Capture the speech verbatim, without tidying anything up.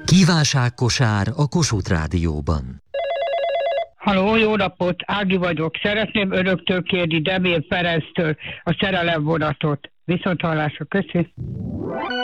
Kívánságkosár a Kossuth Rádióban. Halló, jó napot, Ági vagyok. Szeretném önöktől kérni Demél Ferenctől a szerelemvonatot. Viszonthallásra, köszi.